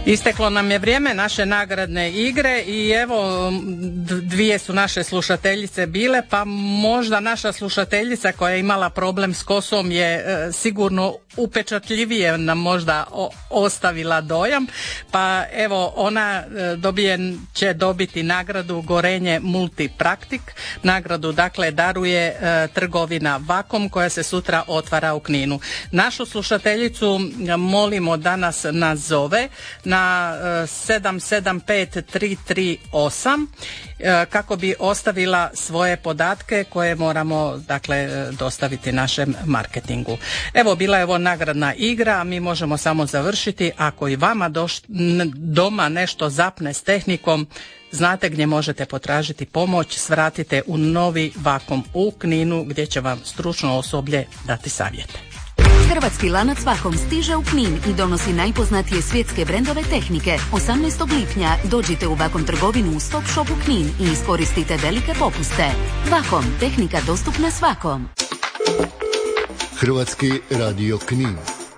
Isteklo nam je vrijeme naše nagradne igre i evo dvije su naše slušateljice bile, pa možda naša slušateljica koja je imala problem s kosom je sigurno upečatljivije nam možda ostavila dojam, pa evo ona će dobiti nagradu Gorenje Multipraktik. Nagradu dakle daruje trgovina Vakom koja se sutra otvara u Kninu. Našu slušateljicu molimo da nas nazove na 775338 kako bi ostavila svoje podatke koje moramo dakle dostaviti našem marketingu. Evo bila je ovo nagradna igra, a mi možemo samo završiti. Ako i vama doma nešto zapne s tehnikom, znate gdje možete potražiti pomoć, svratite u novi Vakom u Kninu gdje će vam stručno osoblje dati savjete. Hrvatski lanac Vakom stiže u Knin i donosi najpoznatije svjetske brendove tehnike. 18. lipnja dođite u Vakom trgovinu u Stop Shopu Knin i iskoristite velike popuste. Vakom, tehnika dostupna svakom. Hrvatski radio Knin.